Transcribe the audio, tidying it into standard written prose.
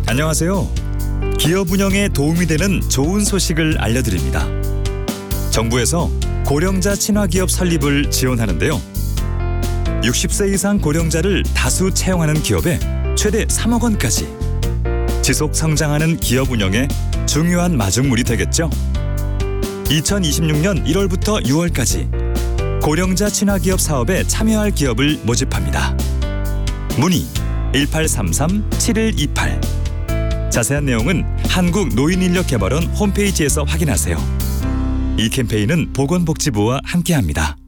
안녕하세요. 기업 운영에 도움이 되는 좋은 소식을 알려드립니다. 정부에서 고령자 친화기업 설립을 지원하는데요. 60세 이상 고령자를 다수 채용하는 기업에 최대 3억 원까지. 지속 성장하는 기업 운영에 중요한 마중물이 되겠죠. 2026년 1월부터 6월까지 고령자 친화기업 사업에 참여할 기업을 모집합니다. 문의 1833-7128. 자세한 내용은 한국노인인력개발원 홈페이지에서 확인하세요. 이 캠페인은 보건복지부와 함께합니다.